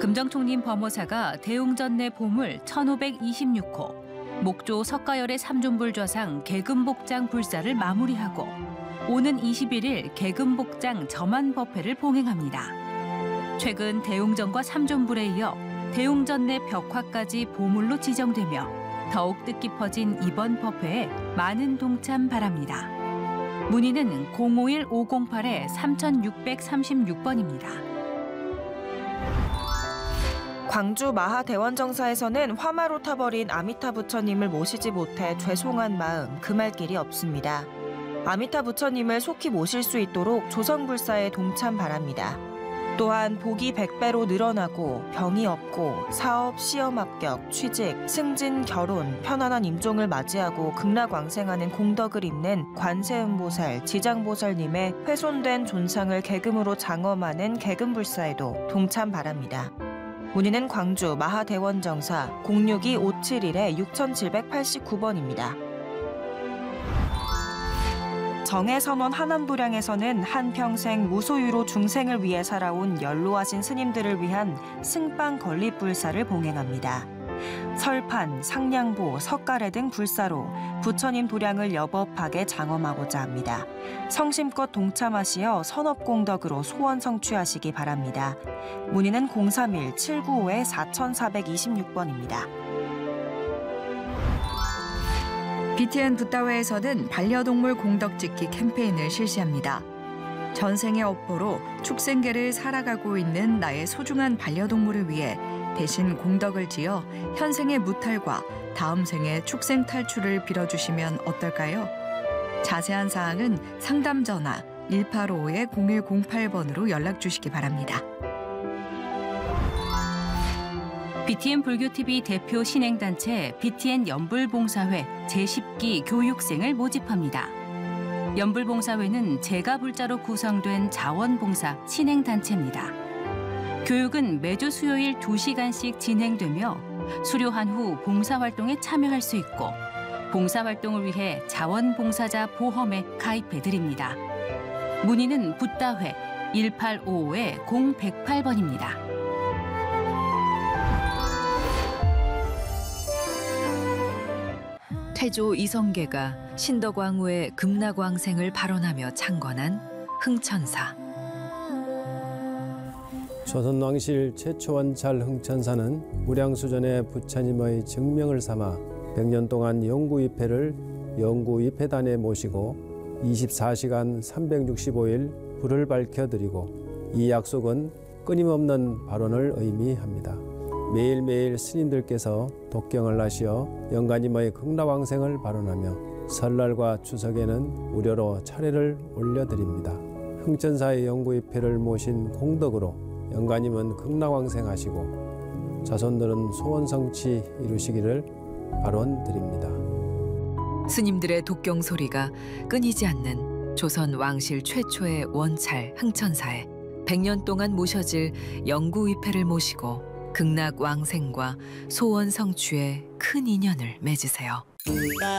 금정총림 범호사가 대웅전내 보물 1526호, 목조 석가열의 삼존불좌상 계금복장 불사를 마무리하고 오는 21일 계금복장 점안법회를 봉행합니다. 최근 대웅전과 삼존불에 이어 대웅전내 벽화까지 보물로 지정되며 더욱 뜻깊어진 이번 법회에 많은 동참 바랍니다. 문의는 051-508-3636번입니다. 광주 마하대원정사에서는 화마로 타버린 아미타 부처님을 모시지 못해 죄송한 마음 금할 길이 없습니다. 아미타 부처님을 속히 모실 수 있도록 조성불사에 동참 바랍니다. 또한 복이 100배로 늘어나고 병이 없고 사업, 시험 합격, 취직, 승진, 결혼, 편안한 임종을 맞이하고 극락왕생하는 공덕을 잇는 관세음보살, 지장보살님의 훼손된 존상을 계금으로 장엄하는 계금불사에도 동참 바랍니다. 문의는 광주 마하대원정사 062-571-6789번입니다. 정해선원 한원부량에서는 한평생 무소유로 중생을 위해 살아온 연로하신 스님들을 위한 승빵 건립불사를 봉행합니다. 설판, 상냥보, 석가래 등 불사로 부처님 도량을 여법하게 장엄하고자 합니다. 성심껏 동참하시어 선업공덕으로 소원 성취하시기 바랍니다. 문의는 031-795-4426번입니다. BTN 붓다회에서는 반려동물 공덕짓기 캠페인을 실시합니다. 전생의 업보로 축생계를 살아가고 있는 나의 소중한 반려동물을 위해 대신 공덕을 지어 현생의 무탈과 다음 생의 축생 탈출을 빌어주시면 어떨까요? 자세한 사항은 상담 전화 1855-0108번으로 연락 주시기 바랍니다. BTN 불교TV 대표 신행단체 BTN 연불봉사회 제10기 교육생을 모집합니다. 연불봉사회는 제가불자로 구성된 자원봉사 신행단체입니다. 교육은 매주 수요일 2시간씩 진행되며 수료한 후 봉사활동에 참여할 수 있고 봉사활동을 위해 자원봉사자 보험에 가입해드립니다. 문의는 붓다회 1855-0108번입니다. 태조 이성계가 신덕왕후의 극락왕생을 발언하며 창건한 흥천사. 조선왕실 최초 원찰 흥천사는 무량수전의 부처님의 증명을 삼아 100년 동안 영구위패를 영구위패단에 모시고 24시간 365일 불을 밝혀드리고 이 약속은 끊임없는 발언을 의미합니다. 매일매일 스님들께서 독경을 하시어 영가님의 극락왕생을 발언하며 설날과 추석에는 무료로 차례를 올려드립니다. 흥천사의 영구위패를 모신 공덕으로 영가님은 극락왕생하시고 자손들은 소원성취 이루시기를 발언드립니다. 스님들의 독경 소리가 끊이지 않는 조선 왕실 최초의 원찰 흥천사에 100년 동안 모셔질 영구위패를 모시고 극락왕생과 소원 성취에 큰 인연을 맺으세요.